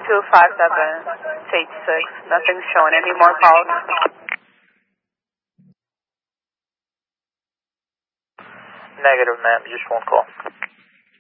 257, stage 6. Nothing shown. Any more calls? Negative, ma'am. Just one call.